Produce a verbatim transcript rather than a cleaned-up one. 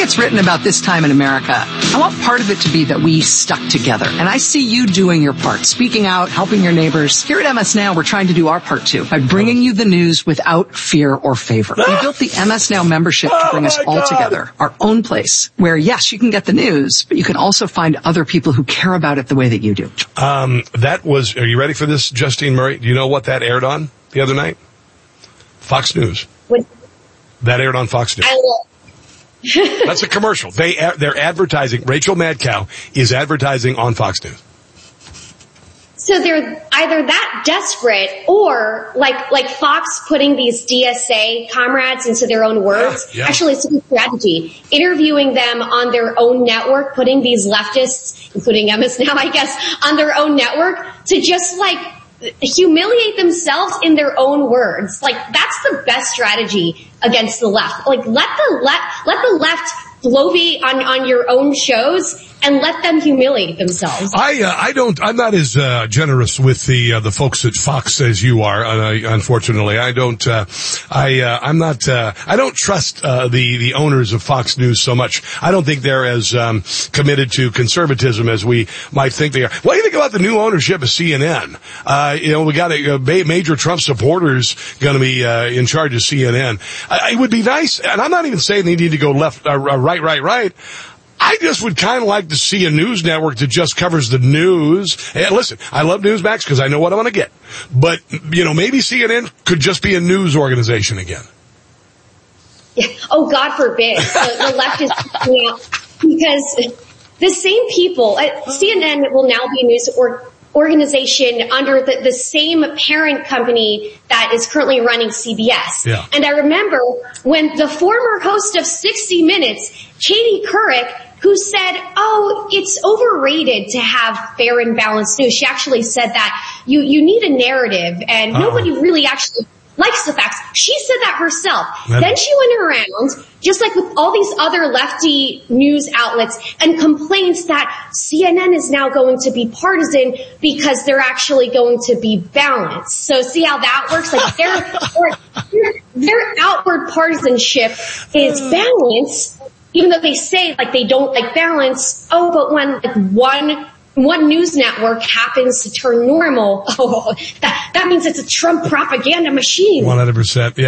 gets written about this time in America, I want part of it to be that we stuck together. And I see you doing your part, speaking out, helping your neighbors. Here at M S Now, we're trying to do our part too, by bringing you the news without fear or favor. We built the M S Now membership to bring us all together, our own place, where yes, you can get the news, but you can also find other people who care about it the way that you do. Um, that was, are you ready for this, Justine Murray? Do you know what that aired on the other night? Fox News. What? That aired on Fox News. I will. That's a commercial. They, they're advertising. Rachel Madcow is advertising on Fox News. So they're either that desperate or like, like Fox putting these D S A comrades into their own words. Yeah, yeah. Actually, it's a good strategy. Interviewing them on their own network, putting these leftists, including M S Now, I guess, on their own network to just like humiliate themselves in their own words. Like that's the best strategy against the left. Like let the left, let the left Blovey on, on your own shows and let them humiliate themselves. I, uh, I don't, I'm not as, uh, generous with the, uh, the folks at Fox as you are, uh, unfortunately. I don't, uh, I, uh, I'm not, uh, I don't trust, uh, the, the owners of Fox News so much. I don't think they're as, um, committed to conservatism as we might think they are. What do you think about the new ownership of C N N? Uh, you know, we got a, a major Trump supporters gonna be, uh, in charge of C N N. Uh, it would be nice, and I'm not even saying they need to go left, uh, right, right, right. I just would kind of like to see a news network that just covers the news. And listen, I love Newsmax because I know what I want to get. But, you know, maybe C N N could just be a news organization again. Yeah. Oh, God forbid. The, the left is because the same people, uh, C N N will now be a news or, organization under the, the same parent company that is currently running C B S. Yeah. And I remember when the former host of sixty minutes, Katie Couric, who said, oh, it's overrated to have fair and balanced news. She actually said that you, you need a narrative and uh-huh. nobody really actually likes the facts. She said that herself. That then she went around, just like with all these other lefty news outlets, and complains that C N N is now going to be partisan because they're actually going to be balanced. So see how that works? Like their, their, their outward partisanship is balance, even though they say like they don't like balance. Oh, but when like one one news network happens to turn normal, oh, that, that means it's a Trump propaganda machine. one hundred percent. Yeah.